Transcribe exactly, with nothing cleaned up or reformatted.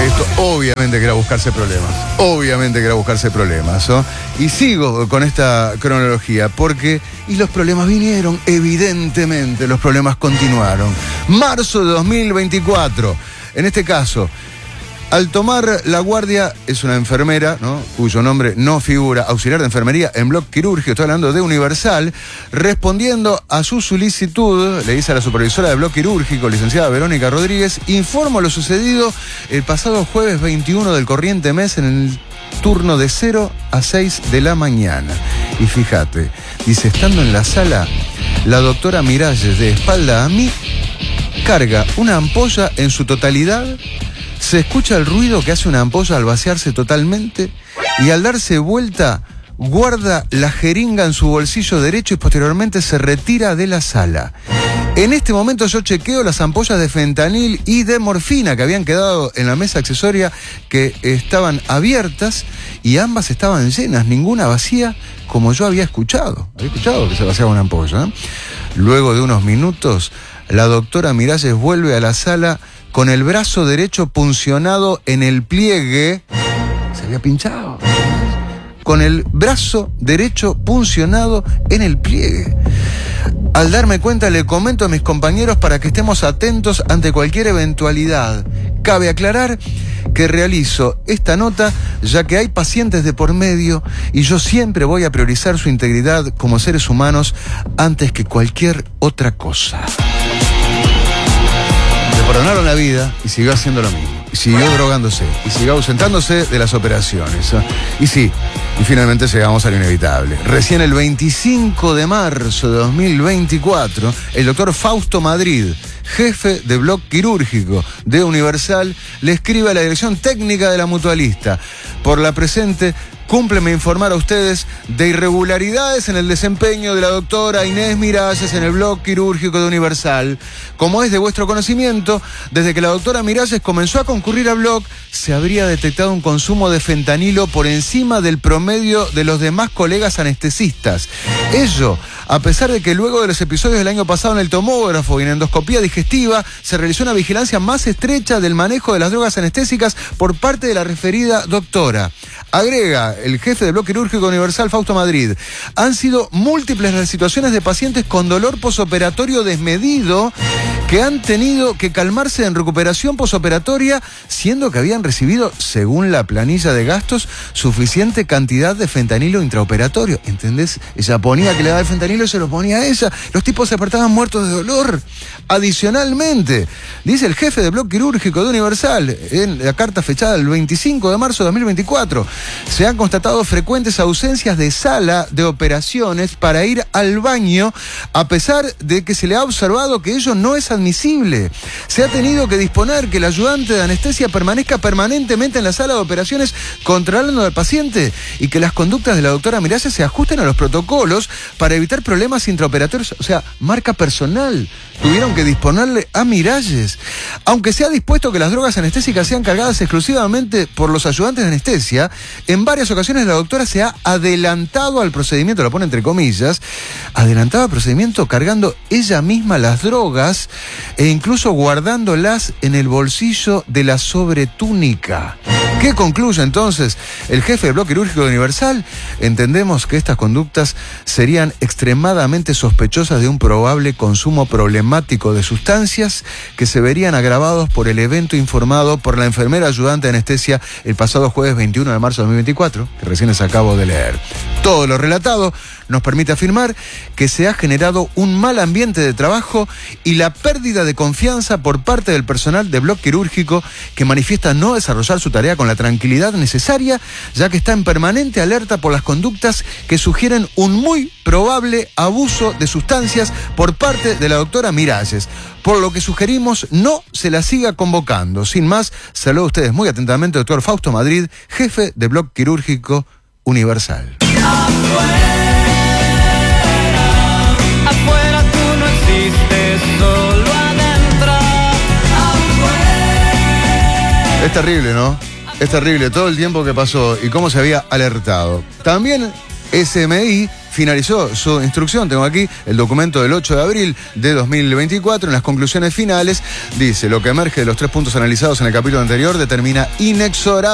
Esto obviamente que era buscarse problemas. Obviamente que era buscarse problemas, ¿no? Y sigo con esta cronología porque... Y los problemas vinieron, evidentemente, los problemas continuaron. Marzo de dos mil veinticuatro. En este caso, al tomar la guardia, es una enfermera, ¿no?, cuyo nombre no figura, auxiliar de enfermería en bloque quirúrgico, estoy hablando de Universal, respondiendo a su solicitud, le dice a la supervisora de bloque quirúrgico, licenciada Verónica Rodríguez, informo lo sucedido el pasado jueves veintiuno del corriente mes en el turno de cero a seis de la mañana. Y fíjate, dice, estando en la sala, la doctora Miralles, de espalda a mí, carga una ampolla en su totalidad. Se escucha el ruido que hace una ampolla al vaciarse totalmente y al darse vuelta guarda la jeringa en su bolsillo derecho y posteriormente se retira de la sala. En este momento yo chequeo las ampollas de fentanil y de morfina que habían quedado en la mesa accesoria, que estaban abiertas y ambas estaban llenas, ninguna vacía, como yo había escuchado. Había escuchado que se vaciaba una ampolla, ¿eh? Luego de unos minutos, la doctora Miralles vuelve a la sala con el brazo derecho puncionado en el pliegue. Se había pinchado. Con el brazo derecho puncionado en el pliegue. Al darme cuenta, le comento a mis compañeros para que estemos atentos ante cualquier eventualidad. Cabe aclarar que realizo esta nota ya que hay pacientes de por medio y yo siempre voy a priorizar su integridad como seres humanos antes que cualquier otra cosa. Le perdonaron la vida y siguió haciendo lo mismo. Y siguió drogándose. Y siguió ausentándose de las operaciones. Y sí, y finalmente llegamos a lo inevitable. Recién el veinticinco de marzo de dos mil veinticuatro, el doctor Fausto Madrid, jefe de bloque quirúrgico de Universal, le escribe a la dirección técnica de la mutualista: por la presente, cúmpleme informar a ustedes de irregularidades en el desempeño de la doctora Inés Miralles en el bloque quirúrgico de Universal. Como es de vuestro conocimiento, desde que la doctora Miralles comenzó a concurrir al bloque, se habría detectado un consumo de fentanilo por encima del promedio de los demás colegas anestesistas. Ello, a pesar de que luego de los episodios del año pasado en el tomógrafo y en endoscopía digestiva, se realizó una vigilancia más estrecha del manejo de las drogas anestésicas por parte de la referida doctora. Agrega el jefe de bloque quirúrgico Universal, Fausto Madrid: han sido múltiples las situaciones de pacientes con dolor posoperatorio desmedido que han tenido que calmarse en recuperación posoperatoria, siendo que habían recibido, según la planilla de gastos, suficiente cantidad de fentanilo intraoperatorio. ¿Entendés? Ella ponía que le daba el fentanilo y se lo ponía a ella. Los tipos se despertaban muertos de dolor. Adicionalmente, dice el jefe de bloque quirúrgico de Universal, en la carta fechada el veinticinco de marzo de dos mil veinticuatro, se han constatado frecuentes ausencias de sala de operaciones para ir al baño, a pesar de que se le ha observado que ello no es admisible. Se ha tenido que disponer que el ayudante de anestesia permanezca permanentemente en la sala de operaciones controlando al paciente y que las conductas de la doctora Miralles se ajusten a los protocolos para evitar problemas intraoperatorios. O sea, marca personal. Tuvieron que disponerle a Miralles. Aunque se ha dispuesto que las drogas anestésicas sean cargadas exclusivamente por los ayudantes de anestesia, en varias ocasiones la doctora se ha adelantado al procedimiento, lo pone entre comillas, adelantado al procedimiento cargando ella misma las drogas e incluso guardándolas en el bolsillo de la sobretúnica. ¿Qué concluye entonces el jefe del bloque quirúrgico de Universal? Entendemos que estas conductas serían extremadamente sospechosas de un probable consumo problemático de sustancias que se verían agravados por el evento informado por la enfermera ayudante de anestesia el pasado jueves veintiuno de marzo de dos mil veinticuatro, que recién les acabo de leer. Todo lo relatado nos permite afirmar que se ha generado un mal ambiente de trabajo y la pérdida de confianza por parte del personal de bloque quirúrgico, que manifiesta no desarrollar su tarea con la tranquilidad necesaria, ya que está en permanente alerta por las conductas que sugieren un muy probable abuso de sustancias por parte de la doctora Miralles, por lo que sugerimos no se la siga convocando. Sin más, saludo a ustedes muy atentamente, doctor Fausto Madrid, jefe de bloque quirúrgico Universal. Afuera tú no existes, solo adentro. Afuera. Es terrible, ¿no? Es terrible todo el tiempo que pasó y cómo se había alertado. También S M I finalizó su instrucción. Tengo aquí el documento del ocho de abril de dos mil veinticuatro. En las conclusiones finales dice: lo que emerge de los tres puntos analizados en el capítulo anterior determina inexorable